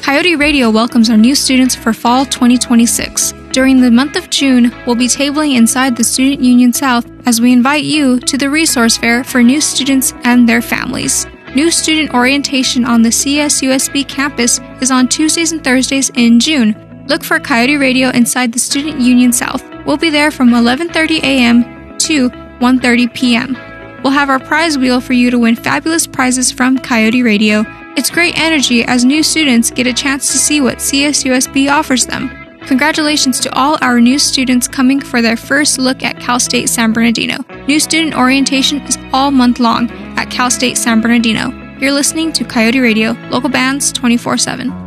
Coyote Radio welcomes our new students for Fall 2026. During the month of June, we'll be tabling inside the Student Union South as we invite you to the resource fair for new students and their families. New student orientation on the CSUSB campus is on Tuesdays and Thursdays in June. Look for Coyote Radio inside the Student Union South. We'll be there from 11:30 a.m. to 1:30 p.m. We'll have our prize wheel for you to win fabulous prizes from Coyote Radio. It's great energy as new students get a chance to see what CSUSB offers them. Congratulations to all our new students coming for their first look at Cal State San Bernardino. New student orientation is all month long at Cal State San Bernardino. You're listening to Coyote Radio, local bands 24/7.